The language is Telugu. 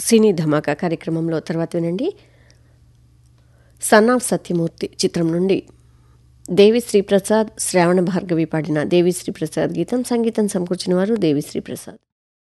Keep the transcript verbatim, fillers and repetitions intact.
సినీ ధమాకా కార్యక్రమంలో తర్వాత వినండి సన్ ఆఫ్ సత్యమూర్తి చిత్రం నుండి దేవిశ్రీ ప్రసాద్ శ్రావణ భార్గవి పాడిన దేవిశ్రీ ప్రసాద్ గీతం. సంగీతం సమకూర్చిన వారు దేవిశ్రీ ప్రసాద్.